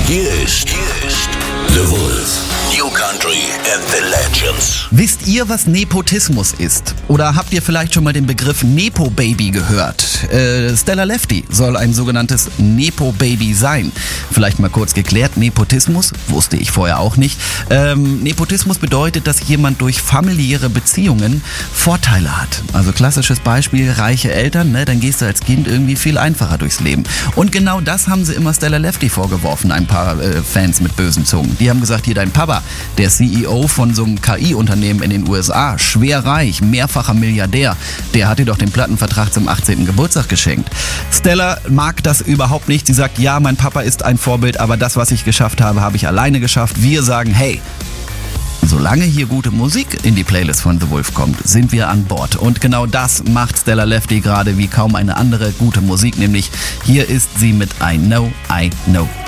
Hier ist The Wolf. New Country and the Legends. Wisst ihr, was Nepotismus ist? Oder habt ihr vielleicht schon mal den Begriff Nepo-Baby gehört? Stella Lefty soll ein sogenanntes Nepo-Baby sein. Vielleicht mal kurz geklärt, Nepotismus, wusste ich vorher auch nicht. Nepotismus bedeutet, dass jemand durch familiäre Beziehungen Vorteile hat. Also klassisches Beispiel, reiche Eltern, ne? Dann gehst du als Kind irgendwie viel einfacher durchs Leben. Und genau das haben sie immer Stella Lefty vorgeworfen, ein paar Fans mit bösen Zungen. Die haben gesagt, hier dein Papa, der CEO von so einem KI-Unternehmen in den USA, schwer reich, mehrfacher Milliardär, der hat dir doch den Plattenvertrag zum 18. Geburtstag geschenkt. Stella mag das überhaupt nicht. Sie sagt, ja, mein Papa ist ein Vorbild, aber das, was ich geschafft habe, habe ich alleine geschafft. Wir sagen, hey, solange hier gute Musik in die Playlist von The Wolf kommt, sind wir an Bord. Und genau das macht Stella Lefty gerade wie kaum eine andere gute Musik, nämlich hier ist sie mit I Know, I Know.